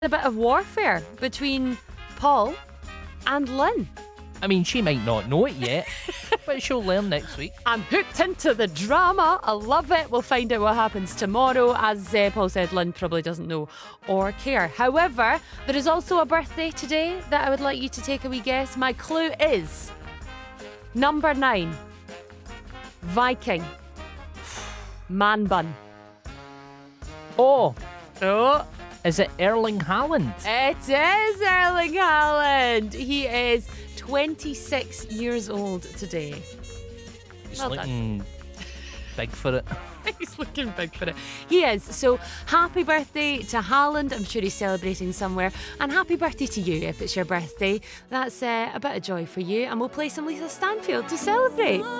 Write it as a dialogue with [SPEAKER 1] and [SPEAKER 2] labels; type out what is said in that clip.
[SPEAKER 1] A bit of warfare between Paul and Lynn.
[SPEAKER 2] I mean, she might not know it yet, but she'll learn next week.
[SPEAKER 1] I'm hooked into the drama. I love it. We'll find out what happens tomorrow. As Paul said, Lynn probably doesn't know or care. However, there is also a birthday today that I would like you to take a wee guess. My clue is number 9. Viking. Man bun.
[SPEAKER 2] Oh,
[SPEAKER 1] Oh,
[SPEAKER 2] is it Erling Haaland?
[SPEAKER 1] it is Erling Haaland. He is 26 years old today.
[SPEAKER 2] He's
[SPEAKER 1] Well done.
[SPEAKER 2] looking big for it.
[SPEAKER 1] He's looking big for it. He is. So happy birthday to Haaland. I'm sure he's celebrating somewhere. And happy birthday to you if it's your birthday. That's a bit of joy for you. And we'll play some Lisa Stanfield to celebrate.